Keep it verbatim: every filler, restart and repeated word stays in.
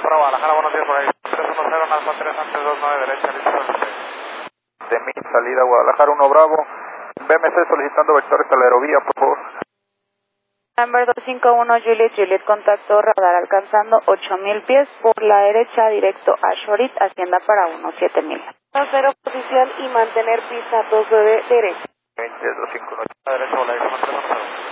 para Guadalajara, buenos días por ahí. tres uno cero, Alfa tres antes dos nueve, derecha, listo. De mi salida a Guadalajara, uno Bravo. B M C solicitando vectores a la aerovía, por favor. Number dos cinco uno, Juliet, Juliet, contacto radar alcanzando ocho mil pies por la derecha, directo a Shorit, hacienda para uno siete mil. cero, posición y mantener pista dos nueve, derecha. veinte, dos cinco uno, derecha, volar, tres uno cero.